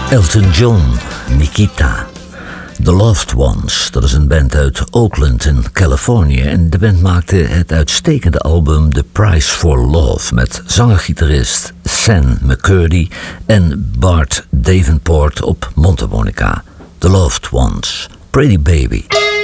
Elton John, Nikita. The Loved Ones, dat is een band uit Oakland in Californië. En de band maakte het uitstekende album The Price for Love met zanger-gitarist Sam McCurdy en Bart Davenport op mondharmonica. The Loved Ones, Pretty Baby.